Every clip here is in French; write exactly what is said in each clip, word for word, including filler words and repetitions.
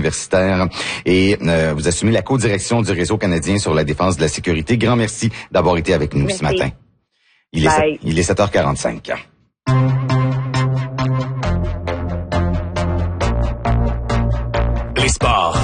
universitaire et euh, vous assumez la co-direction du réseau canadien sur la défense de la sécurité. Grand merci d'avoir été avec nous merci. ce matin. Il est, il est sept heures quarante-cinq. Les sports.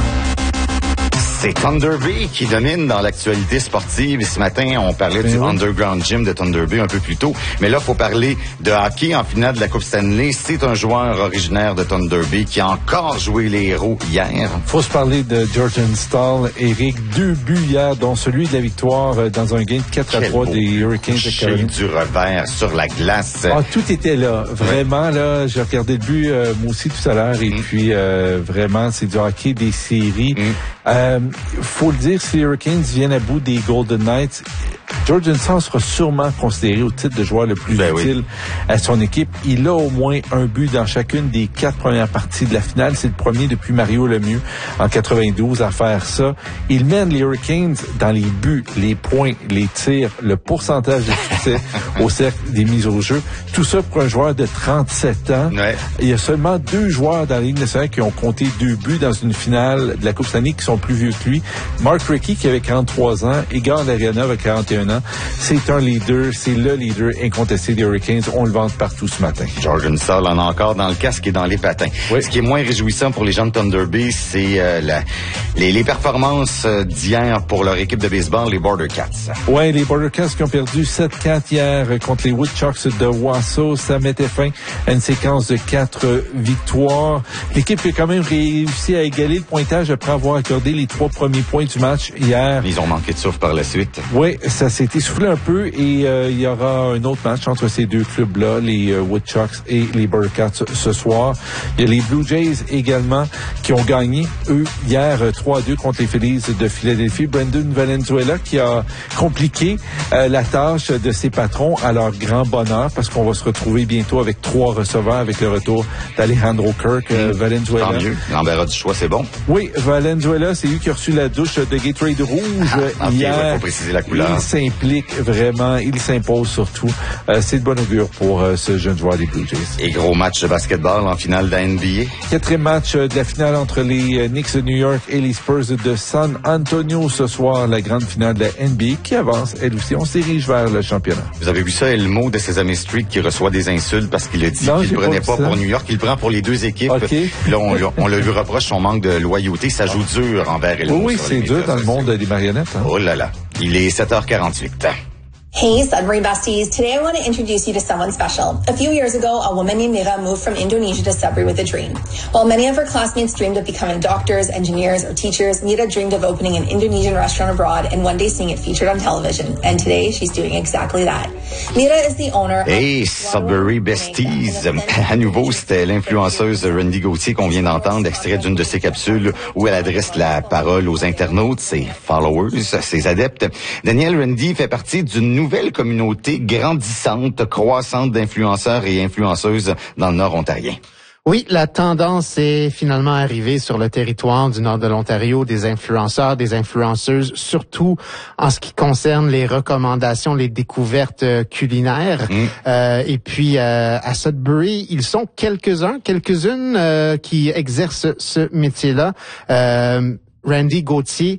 C'est Thunder Bay qui domine dans l'actualité sportive. Et ce matin, on parlait ben du oui. Underground Gym de Thunder Bay un peu plus tôt. Mais là, il faut parler de hockey en finale de la Coupe Stanley. C'est un joueur originaire de Thunder Bay qui a encore joué les héros hier. Faut se parler de Jordan Staal. Eric, deux buts hier, dont celui de la victoire dans un gain de quatre à trois des Hurricanes de Caroline. Du revers sur la glace. Ah, tout était là. Vraiment, ouais. là, j'ai regardé le but, euh, moi aussi, tout à l'heure. Et mm. puis, euh, vraiment, c'est du hockey des séries. Mm. Euh, faut le dire, si les Hurricanes viennent à bout des Golden Knights, Jordan Staal sera sûrement considéré au titre de joueur le plus ben utile oui. à son équipe. Il a au moins un but dans chacune des quatre premières parties de la finale. C'est le premier depuis Mario Lemieux en quatre-vingt-douze à faire ça. Il mène les Hurricanes dans les buts, les points, les tirs, le pourcentage de succès au cercle des mises au jeu. Tout ça pour un joueur de trente-sept ans. Ouais. Il y a seulement deux joueurs dans la Ligue nationale qui ont compté deux buts dans une finale de la Coupe Stanley qui sont plus vieux que lui. Mark Recchi qui avait quarante-trois ans, Igor Larionov a quarante et un ans. C'est un leader, c'est le leader incontesté des Hurricanes. On le vante partout ce matin. Jordan Staal en a encore dans le casque et dans les patins. Oui. Ce qui est moins réjouissant pour les gens de Thunder Bay, c'est euh, la, les, les performances d'hier pour leur équipe de baseball, les Border Cats. Oui, les Border Cats qui ont perdu sept quatre hier contre les Woodchucks de Wausau. Ça mettait fin à une séquence de quatre victoires. L'équipe a quand même réussi à égaler le pointage après avoir accordé les trois premiers points du match hier. Ils ont manqué de souffle par la suite. Oui, ça s'est essoufflé un peu et euh, il y aura un autre match entre ces deux clubs-là, les euh, Woodchucks et les Border Cats ce soir. Il y a les Blue Jays également qui ont gagné, eux, hier trois à deux contre les Phillies de Philadelphie. Brendan Valenzuela qui a compliqué euh, la tâche de ses patrons à leur grand bonheur parce qu'on va se retrouver bientôt avec trois receveurs avec le retour d'Alejandro Kirk. Euh, Valenzuela. Tant mieux. L'embarras du choix, c'est bon. Oui, Valenzuela, c'est lui qui a reçu la douche de Gatorade rouge ah, hier. Okay, ouais, faut préciser la couleur. Il s'implique vraiment, il s'impose surtout. Euh, c'est de bon augure pour euh, ce jeune joueur des Blue Jays. Et gros match de basketball en finale de la N B A. Quatrième match de la finale entre les Knicks de New York et les Spurs de San Antonio ce soir. La grande finale de la N B A qui avance, elle aussi. On se dirige vers le championnat. Vous avez vu ça, Elmo de Sesame Street qui reçoit des insultes parce qu'il a dit non, qu'il ne prenait pas, pas pour New York, il le prend pour les deux équipes. Okay. Puis là, on, on le lui reproche son manque de loyauté. Ça joue dur envers Elmo. Oui, oui c'est dur dans le monde des marionnettes. Hein? Oh là là. Il est sept heures quarante-huit. Hey, Sudbury besties. Today I want to introduce you to someone special. A few years ago, a woman named Mira moved from Indonesia to Sudbury with a dream. While many of her classmates dreamed of becoming doctors, engineers, or teachers, Mira dreamed of opening an Indonesian restaurant abroad and one day seeing it featured on television. And today, she's doing exactly that. Mira is the owner Hey, Sudbury besties. À nouveau, c'était l'influenceuse Randy Gauthier qu'on vient d'entendre, extrait d'une de ses capsules où elle adresse la parole aux internautes, ses followers, ses adeptes. Danielle Randy fait partie d'une nouvelle communauté grandissante, croissante d'influenceurs et influenceuses dans le Nord ontarien. Oui, la tendance est finalement arrivée sur le territoire du nord de l'Ontario, des influenceurs, des influenceuses, surtout en ce qui concerne les recommandations, les découvertes culinaires. Mmh. Euh, et puis euh, à Sudbury, ils sont quelques-uns, quelques-unes euh, qui exercent ce métier-là. Euh, Randy Gauthier,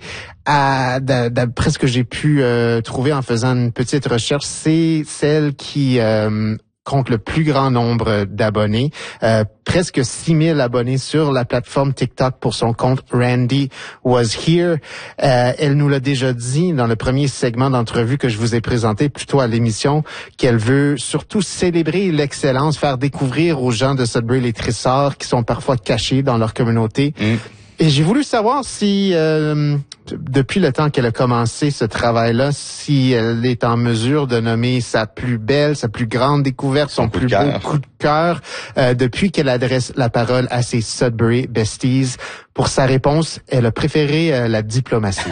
à, d'après ce que j'ai pu euh, trouver en faisant une petite recherche, c'est celle qui euh, compte le plus grand nombre d'abonnés, euh, presque six mille abonnés sur la plateforme TikTok pour son compte Randy Was Here. Euh, elle nous l'a déjà dit dans le premier segment d'entrevue que je vous ai présenté plus tôt à l'émission, qu'elle veut surtout célébrer l'excellence, faire découvrir aux gens de Sudbury les trésors qui sont parfois cachés dans leur communauté. Mm. Et j'ai voulu savoir si, euh, depuis le temps qu'elle a commencé ce travail-là, si elle est en mesure de nommer sa plus belle, sa plus grande découverte, son, son plus beau coup de cœur, euh, depuis qu'elle adresse la parole à ses Sudbury besties. Pour sa réponse, elle a préféré euh, la diplomatie.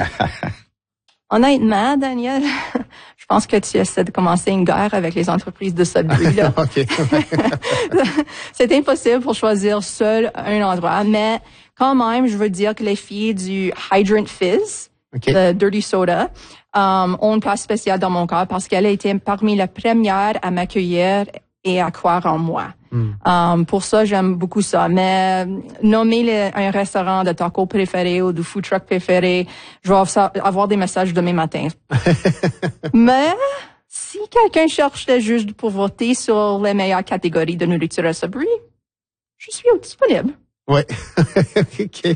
Honnêtement, Daniel, je pense que tu essaies de commencer une guerre avec les entreprises de Sudbury, là. C'est impossible pour choisir seul un endroit, mais quand même, je veux dire que les filles du Hydrant Fizz, okay. de Dirty Soda, um, ont une place spéciale dans mon cœur parce qu'elle a été parmi les premières à m'accueillir et à croire en moi. Mm. Um, pour ça, j'aime beaucoup ça. Mais nommer le, un restaurant de taco préféré ou de food truck préféré, je vais avoir des messages demain matin. Mais si quelqu'un cherche le juge pour voter sur les meilleures catégories de nourriture à Sudbury, je suis disponible. Ouais. OK.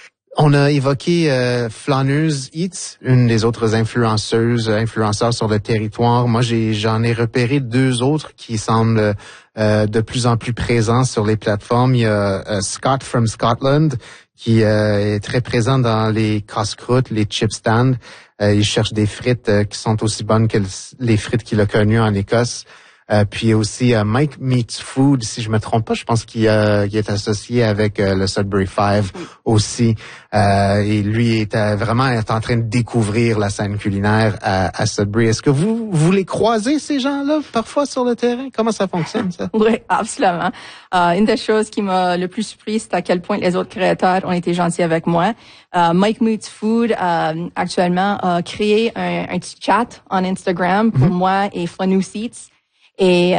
On a évoqué euh, Flâneuse Eats, une des autres influenceuses, influenceurs sur le territoire. Moi, j'ai j'en ai repéré deux autres qui semblent euh, de plus en plus présents sur les plateformes. Il y a euh, Scott from Scotland qui euh, est très présent dans les casse-croûtes, les chip stands. Euh, il cherche des frites euh, qui sont aussi bonnes que les frites qu'il a connues en Écosse. Euh, puis aussi euh, Mike Meets Food, si je me trompe pas, je pense qu'il, euh, qu'il est associé avec euh, le Sudbury Five aussi. Euh, et lui est euh, vraiment est en train de découvrir la scène culinaire à, à Sudbury. Est-ce que vous, vous les croisez, ces gens-là, parfois sur le terrain? Comment ça fonctionne, ça? Oui, absolument. Euh, une des choses qui m'a le plus surpris, c'est à quel point les autres créateurs ont été gentils avec moi. Euh, Mike Meets Food, euh, actuellement, a créé un, un petit chat en Instagram pour mm-hmm. moi et Flâneuse Eats. Et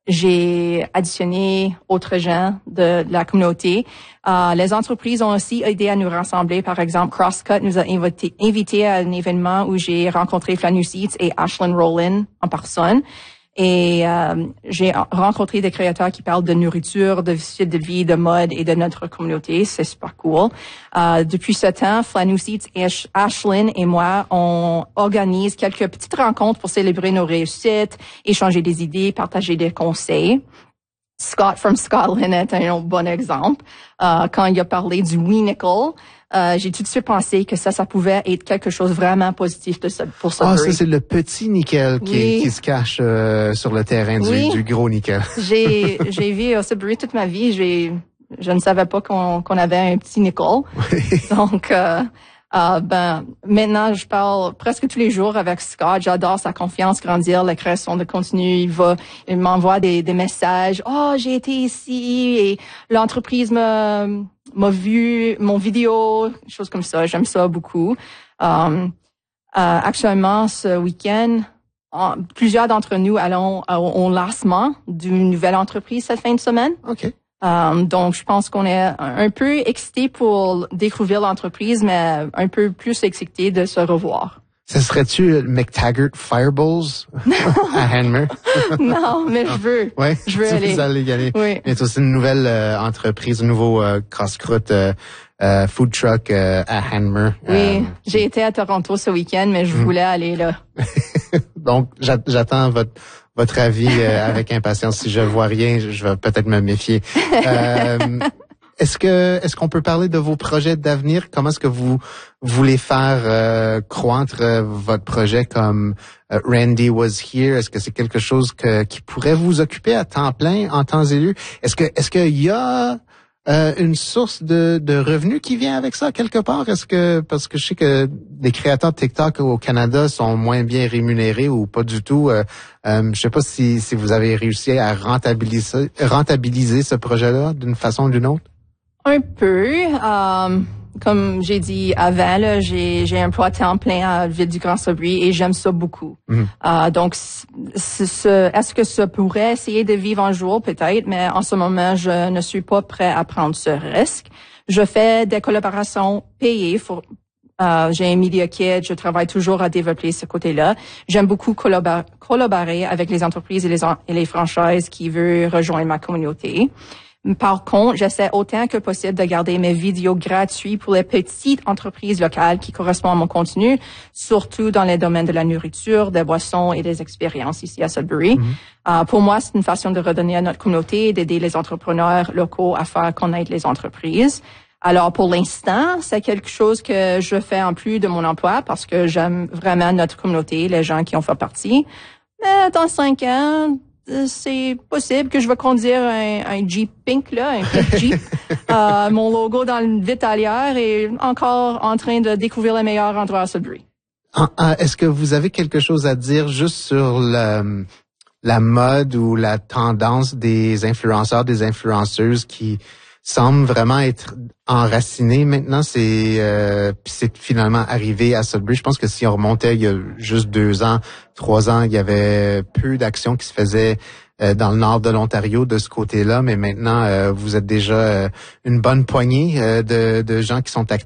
j'ai additionné autres gens de, de la communauté. Euh, les entreprises ont aussi aidé à nous rassembler. Par exemple, Crosscut nous a invité, invité à un événement où j'ai rencontré Flâneuse Eats et Ashlyn Rowland en personne. Et euh, j'ai rencontré des créateurs qui parlent de nourriture, de style de vie, de mode et de notre communauté. C'est super cool. Euh, depuis ce temps, Flâneuse Eats et Ashlyn et moi, on organise quelques petites rencontres pour célébrer nos réussites, échanger des idées, partager des conseils. Scott from Scotland est un bon exemple. Euh, quand il a parlé du wee nickel, euh, j'ai tout de suite pensé que ça, ça pouvait être quelque chose vraiment positif de, pour Sudbury. Ah, ça, c'est le petit nickel qui, oui. qui se cache euh, sur le terrain du, oui. du gros nickel. j'ai j'ai vu à Sudbury toute ma vie. J'ai je ne savais pas qu'on qu'on avait un petit nickel. Oui. Donc, euh, euh, ben maintenant, je parle presque tous les jours avec Scott. J'adore sa confiance grandir, la création de contenu. Il va, il m'envoie des, des messages. Oh, j'ai été ici et l'entreprise m'a m'a vu mon vidéo, choses comme ça. J'aime ça beaucoup. Um, euh, actuellement, ce week-end, en, plusieurs d'entre nous allons au, au lancement d'une nouvelle entreprise cette fin de semaine. OK. Um, donc, je pense qu'on est un peu excités pour découvrir l'entreprise, mais un peu plus excités de se revoir. Ça serait-tu McTaggart Fireballs à Hanmer? Non, mais je veux. Ouais, je veux aller. Vous allez y aller. Oui. Il y a aussi une nouvelle euh, entreprise, un nouveau euh, casse-croûte euh, euh, food truck euh, à Hanmer. Oui, euh, j'ai été à Toronto ce week-end, mais je voulais mm. aller là. Donc, j'attends votre votre avis euh, avec impatience. Si je vois rien, je vais peut-être me méfier. Euh, Est-ce que est-ce qu'on peut parler de vos projets d'avenir? Comment est-ce que vous voulez faire euh, croître euh, votre projet comme euh, Randy Was Here? Est-ce que c'est quelque chose que, qui pourrait vous occuper à temps plein, en temps et lieu? Est-ce que est-ce qu'il y a euh, une source de, de revenus qui vient avec ça quelque part? Est-ce que parce que je sais que les créateurs de TikTok au Canada sont moins bien rémunérés ou pas du tout. Euh, euh, je sais pas si si vous avez réussi à rentabiliser rentabiliser ce projet-là d'une façon ou d'une autre. Un peu. Um, comme j'ai dit avant, là, j'ai, j'ai un emploi à temps plein à Ville du Grand Sudbury et j'aime ça beaucoup. Mm. Uh, donc, c'est, c'est, est-ce que ça pourrait essayer de vivre un jour? Peut-être, mais en ce moment, je ne suis pas prêt à prendre ce risque. Je fais des collaborations payées. Pour, uh, j'ai un Media Kit, je travaille toujours à développer ce côté-là. J'aime beaucoup collabor- collaborer avec les entreprises et les, en- et les franchises qui veulent rejoindre ma communauté. Par contre, j'essaie autant que possible de garder mes vidéos gratuites pour les petites entreprises locales qui correspondent à mon contenu, surtout dans les domaines de la nourriture, des boissons et des expériences ici à Sudbury. Mm-hmm. Uh, pour moi, c'est une façon de redonner à notre communauté, d'aider les entrepreneurs locaux à faire connaître les entreprises. Alors, pour l'instant, c'est quelque chose que je fais en plus de mon emploi parce que j'aime vraiment notre communauté, les gens qui en font partie. Mais dans cinq ans, c'est possible que je vais conduire un, un Jeep Pink, là, un Pink Jeep. euh, mon logo dans le vitalière et encore en train de découvrir les meilleurs endroits à Sudbury. Est-ce que vous avez quelque chose à dire juste sur le, la mode ou la tendance des influenceurs, des influenceuses qui semblent vraiment être enracinés maintenant? C'est euh, puis c'est finalement arrivé à Sudbury. Je pense que si on remontait il y a juste deux ans, trois ans, il y avait peu d'actions qui se faisaient euh, dans le nord de l'Ontario de ce côté-là, mais maintenant, euh, vous êtes déjà euh, une bonne poignée euh, de, de gens qui sont actifs